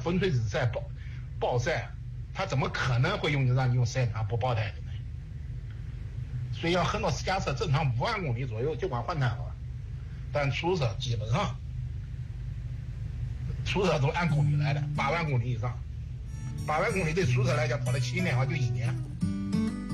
风吹日晒暴晒，它怎么可能会让你用4年不爆胎的呢？所以要很多私家车正常5万公里左右就管换胎了，但出租车基本上，出租车都按公里来的，8万公里以上，8万公里对出租车来讲跑了7年的话就1年。